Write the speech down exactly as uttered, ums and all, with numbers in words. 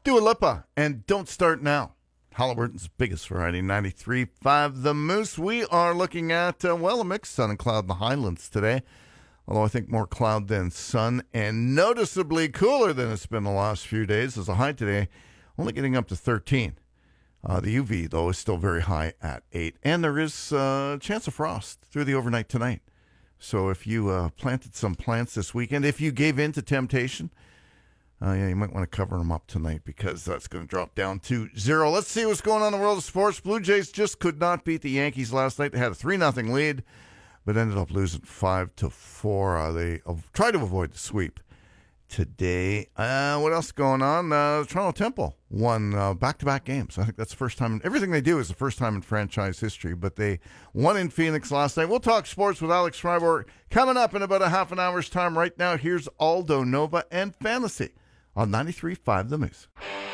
Dua Lipa and Don't Start Now. Halliburton's biggest variety, ninety-three point five The Moose. We are looking at, uh, well, a mixed sun and cloud in the highlands today. Although I think more cloud than sun and noticeably cooler than it's been the last few days. As a high today, only getting up to thirteen. Uh, the U V, though, is still very high at eight. And there is a uh, chance of frost through the overnight tonight. So if you uh, planted some plants this weekend, if you gave in to temptation, uh, yeah, you might want to cover them up tonight because that's going to drop down to zero. Let's see what's going on in the world of sports. Blue Jays just could not beat the Yankees last night. They had a three nothing lead, but ended up losing five to four. Uh, they uh, tried to avoid the sweep today. Uh, what else going on? Uh, Toronto Temple won uh, back-to-back games. I think that's the first time. Everything they do is the first time in franchise history, but they won in Phoenix last night. We'll talk sports with Alex Freiberg coming up in about a half an hour's time. Right now, here's Aldo Nova and Fantasy on ninety-three point five The Moose.